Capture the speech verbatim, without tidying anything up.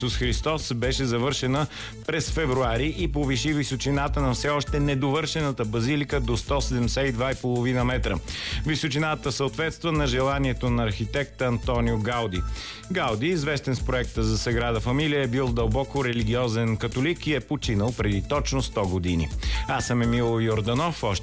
Исус Христос беше завършена през февруари и повиши височината на все още недовършената базилика до сто седемдесет и два и половина метра. Височината съответства на желанието на архитекта Антонио Гауди. Гауди, известен с проекта за Саграда Фамилия, е бил дълбоко религиозен католик и е починал преди точно сто години. Аз съм Емил Йорданов. Още